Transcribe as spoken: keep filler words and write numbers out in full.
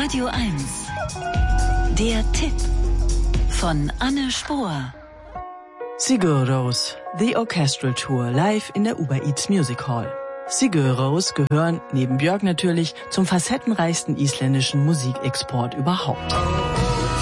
Radio eins. Der Tipp von Anne Spohr. Sigur Rós, The Orchestral Tour, live in der Uber Eats Music Hall. Sigur Rós gehören, neben Björk natürlich, zum facettenreichsten isländischen Musikexport überhaupt.